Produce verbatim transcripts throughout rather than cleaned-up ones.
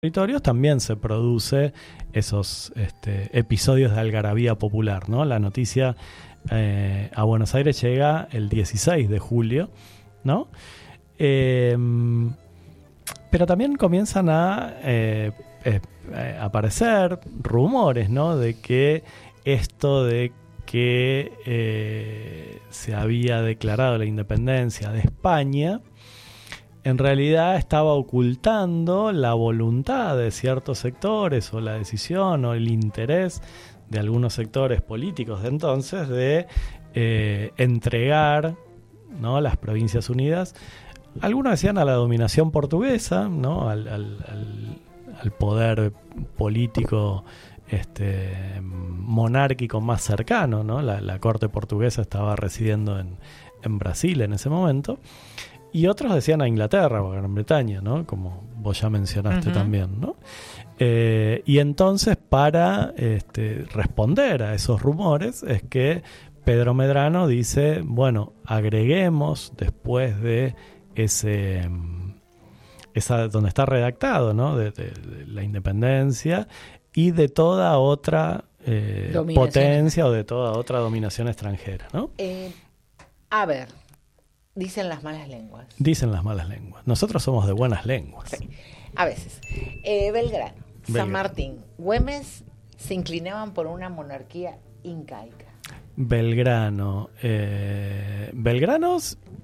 territorios también se produce esos este, episodios de algarabía popular, ¿no? La noticia eh, a Buenos Aires llega el dieciséis de julio, ¿no? Eh, pero también comienzan a eh, eh, aparecer rumores, ¿no? De que esto de que eh, se había declarado la independencia de España en realidad estaba ocultando la voluntad de ciertos sectores o la decisión o el interés de algunos sectores políticos de entonces de eh, entregar, ¿no?, las Provincias Unidas. Algunos decían a la dominación portuguesa, ¿no?, al, al, al, al poder político este, monárquico más cercano, ¿no? La, la corte portuguesa estaba residiendo en, en Brasil en ese momento. Y otros decían a Inglaterra o a Gran Bretaña, ¿no? Como vos ya mencionaste uh-huh. también, ¿no? Eh, y entonces, para este, responder a esos rumores, es que Pedro Medrano dice, bueno, agreguemos después de ese, esa donde está redactado, ¿no? De, de, de la independencia y de toda otra eh, potencia o de toda otra dominación extranjera, ¿no? Eh, a ver. Dicen las malas lenguas. Dicen las malas lenguas. Nosotros somos de buenas lenguas. Sí, a veces. Eh, Belgrano, Belgrano, San Martín, Güemes se inclinaban por una monarquía incaica. Belgrano. Eh, Belgrano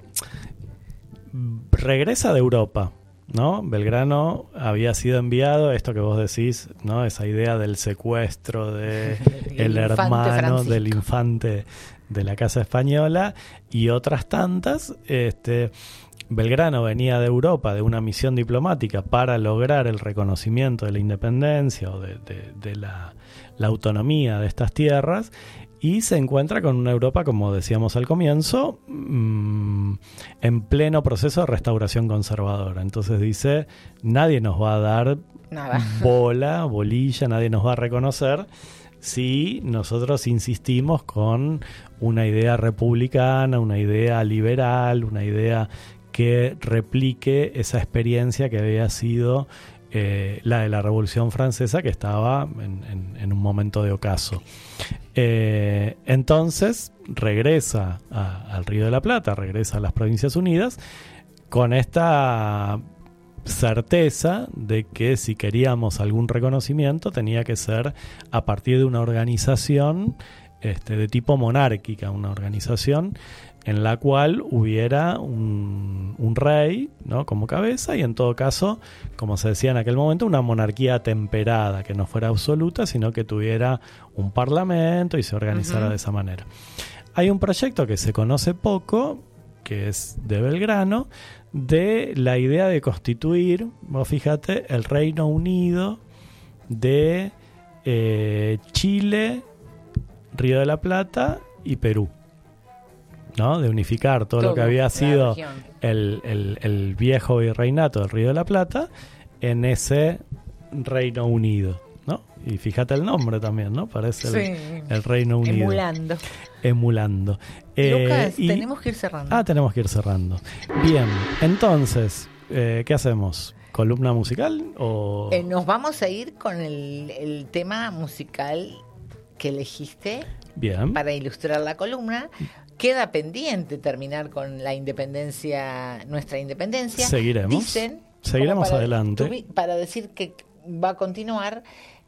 regresa de Europa, ¿no? Belgrano había sido enviado, esto que vos decís, ¿no? Esa idea del secuestro de el, el hermano Francisco. Del infante de la Casa Española y otras tantas. Este, Belgrano venía de Europa de una misión diplomática para lograr el reconocimiento de la independencia o de, de, de la, la autonomía de estas tierras, y se encuentra con una Europa, como decíamos al comienzo, mmm, en pleno proceso de restauración conservadora. Entonces dice, nadie nos va a dar Nada. bola, bolilla, nadie nos va a reconocer si nosotros insistimos con una idea republicana, una idea liberal, una idea que replique esa experiencia que había sido eh, la de la Revolución Francesa, que estaba en, en, en un momento de ocaso. Eh, entonces regresa a, al Río de la Plata, regresa a las Provincias Unidas con esta certeza de que si queríamos algún reconocimiento tenía que ser a partir de una organización este, de tipo monárquica, una organización en la cual hubiera un, un rey, ¿no?, como cabeza, y en todo caso, como se decía en aquel momento, una monarquía temperada, que no fuera absoluta, sino que tuviera un parlamento y se organizara uh-huh. de esa manera. Hay un proyecto que se conoce poco, que es de Belgrano, de la idea de constituir, vos fíjate, el Reino Unido de eh, Chile, Río de la Plata y Perú, ¿no? De unificar todo, todo lo que había sido el, el, el viejo virreinato del Río de la Plata en ese Reino Unido, ¿no? Y fíjate el nombre también, ¿no? Parece sí. el, el Reino Unido. Emulando. Emulando. Lucas, eh, y, tenemos que ir cerrando. Ah, tenemos que ir cerrando. Bien, entonces, eh, ¿qué hacemos? ¿Columna musical o...? Eh, nos vamos a ir con el, el tema musical que elegiste. Bien. Para ilustrar la columna. Queda pendiente terminar con la independencia, nuestra independencia. Seguiremos. Dicen, Seguiremos para, adelante. Para decir que va a continuar,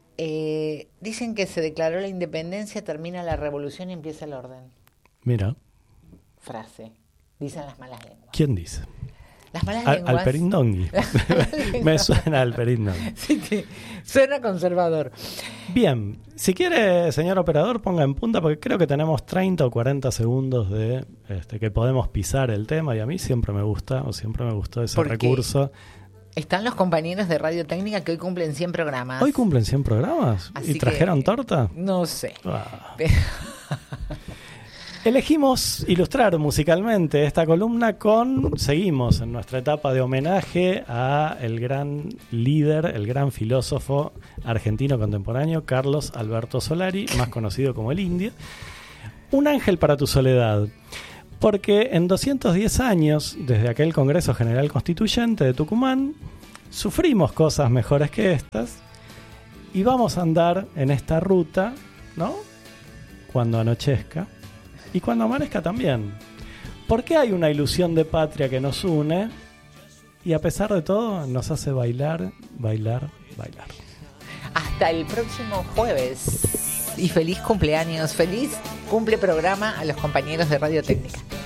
eh, dicen que se declaró la independencia, termina la revolución y empieza el orden. Mira. Frase. Dicen las malas lenguas. ¿Quién dice? Las malas al, lenguas. Al Perindongui. Me suena al Perindongui. Sí, sí. Suena conservador. Bien. Si quiere, señor operador, ponga en punta, porque creo que tenemos treinta o cuarenta segundos de este, que podemos pisar el tema, y a mí siempre me gusta, o siempre me gustó ese porque recurso. Están los compañeros de Radio Técnica que hoy cumplen cien programas. ¿Hoy cumplen cien programas? Así ¿Y trajeron que, torta? No sé. Ah. Elegimos ilustrar musicalmente esta columna con... Seguimos en nuestra etapa de homenaje a el gran líder, el gran filósofo argentino contemporáneo, Carlos Alberto Solari, más conocido como el Indio. Un ángel para tu soledad. Porque en doscientos diez años, desde aquel Congreso General Constituyente de Tucumán, sufrimos cosas mejores que estas y vamos a andar en esta ruta, ¿no? Cuando anochezca y cuando amanezca también. Porque hay una ilusión de patria que nos une y a pesar de todo nos hace bailar, bailar, bailar. Hasta el próximo jueves. Y feliz cumpleaños, feliz cumple programa a los compañeros de Radio Técnica.